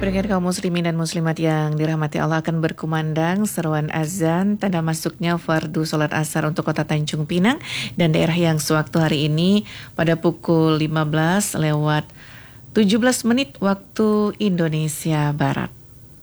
Pendengar kaum muslimin dan muslimat yang dirahmati Allah, akan berkumandang seruan azan tanda masuknya fardu sholat asar untuk kota Tanjung Pinang dan daerah yang sewaktu hari ini pada pukul 15 lewat 17 menit waktu Indonesia Barat.